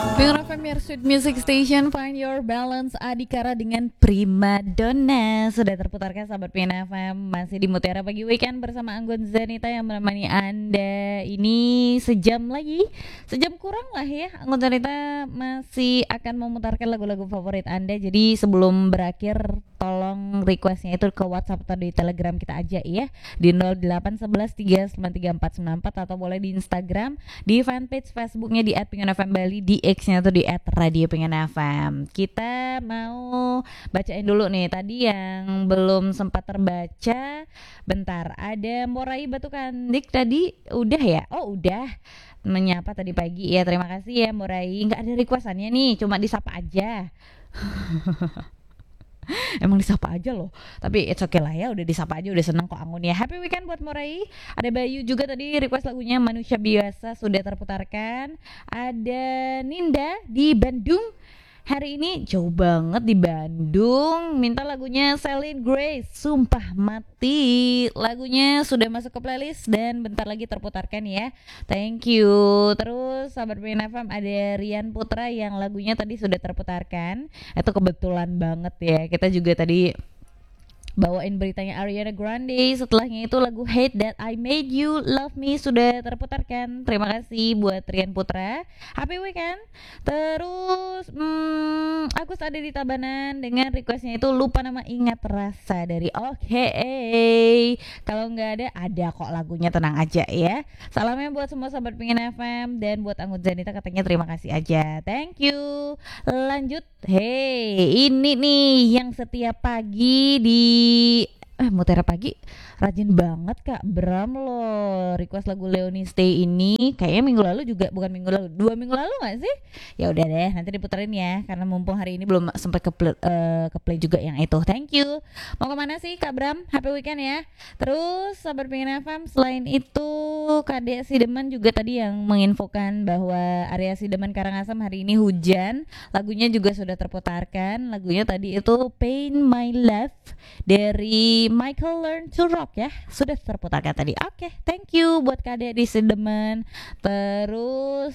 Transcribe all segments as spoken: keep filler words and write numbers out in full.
Pengen F M Your Sweet Music Station, Find Your Balance, Adikara dengan Prima Donna. Sudah terputarkan sahabat P N F M. Masih di Mutiara Pagi Weekend bersama Anggun Zanita yang menemani Anda. Ini sejam lagi, sejam kurang lah ya. Anggun Zanita masih akan memutarkan lagu-lagu favorit Anda. Jadi sebelum berakhir, tolong requestnya itu ke WhatsApp atau di Telegram kita aja ya, di nol delapan satu satu tiga sembilan tiga empat sembilan empat, atau boleh di Instagram, di fanpage Facebooknya di at pengen f m bali, di X-nya tuh di at radio pengen f m. Kita mau bacain dulu nih tadi yang belum sempat terbaca. Bentar, ada Morai Batu Kandik tadi udah ya? Oh udah menyapa tadi pagi ya, terima kasih ya Morai. Nggak ada requestannya nih, cuma disapa aja. Emang disapa aja loh, tapi it's okay lah ya, udah disapa aja udah seneng kok Anggun ya. Happy weekend buat Morai. Ada Bayu juga tadi request lagunya Manusia Biasa, sudah terputarkan. Ada Ninda di Bandung, hari ini jauh banget di Bandung, minta lagunya Celine Grace, Sumpah Mati. Lagunya sudah masuk ke playlist dan bentar lagi terputarkan ya. Thank you. Terus sahabat P N F M, ada Rian Putra yang lagunya tadi sudah terputarkan. Itu kebetulan banget ya, kita juga tadi bawain beritanya Ariana Grande. Setelahnya itu lagu Hate That I Made You Love Me sudah terputarkan. Terima kasih buat Rian Putra. Happy weekend. Terus hmm, Agus ada di Tabanan dengan requestnya itu Lupa Nama Ingat Rasa dari Oke okay. Kalau nggak ada, ada kok lagunya, tenang aja ya. Salamnya buat semua sahabat Pengen F M dan buat Anggun Zanita katanya terima kasih aja. Thank you. Lanjut. Hey, ini nih yang setiap pagi di eh Mutiara Pagi rajin banget Kak Bram loh request lagu Leoni Stay ini. Kayaknya minggu lalu juga, bukan minggu lalu, dua minggu lalu nggak sih? Ya udah deh, nanti diputerin ya, karena mumpung hari ini belum sempat ke play, uh, ke play juga yang itu. Thank you. Mau kemana sih Kak Bram? Happy weekend ya. Terus sahabat Pengen F M, selain itu Kadek Sideman juga tadi yang menginfokan bahwa area Sideman Karangasem hari ini hujan. Lagunya juga sudah terputarkan. Lagunya tadi itu Pain My Life dari Michael Learn to Rock ya, sudah terputarkan tadi. Oke, okay, thank you buat Kadek di Sideman. Terus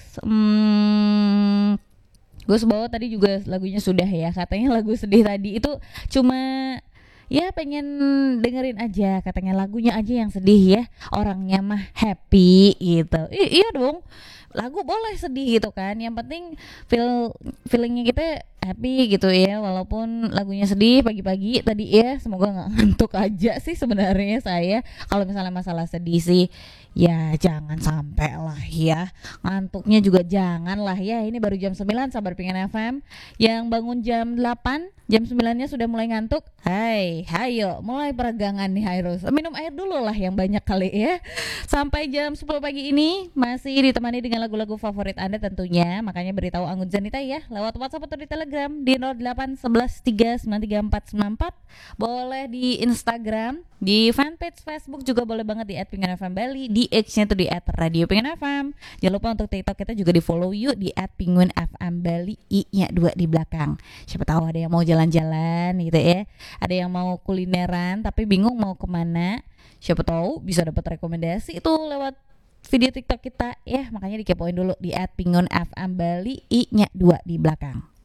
hmm, Gus Bawa tadi juga lagunya sudah ya, katanya lagu sedih tadi itu cuma ya pengen dengerin aja, katanya lagunya aja yang sedih ya, orangnya mah happy gitu. I- iya dong, lagu boleh sedih gitu kan, yang penting feel feelingnya kita happy gitu ya, walaupun lagunya sedih pagi-pagi tadi ya. Semoga nggak ngantuk aja sih sebenarnya saya. Kalau misalnya masalah sedih sih ya jangan sampai lah ya, ngantuknya juga jangan lah ya. Ini baru jam sembilan sabar Pengen F M, yang bangun jam delapan, jam sembilan-nya sudah mulai ngantuk. Hai, hayo mulai peregangan nih, harus minum air dulu lah yang banyak kali ya. Sampai jam sepuluh pagi ini masih ditemani dengan lagu-lagu favorit Anda tentunya. Makanya beritahu Anggun Zanita ya lewat WhatsApp atau di Telegram di nol delapan satu satu tiga sembilan tiga empat sembilan empat. Boleh di Instagram, di fanpage Facebook juga boleh banget di at pengen f m bali, di X-nya tuh di at radio pengen f m. Jangan lupa untuk TikTok kita juga di follow yuk di at pengen f m bali, i-nya dua di belakang. Siapa tahu ada yang mau jalan-jalan gitu ya, ada yang mau kulineran tapi bingung mau kemana, siapa tahu bisa dapat rekomendasi itu lewat video TikTok kita ya. Makanya dikepoin dulu di at pengen f m bali, i-nya dua di belakang.